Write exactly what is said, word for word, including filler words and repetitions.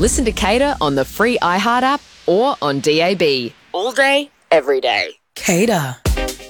Listen to Cater on the free iHeart app or on D A B. All day, every day. Cater.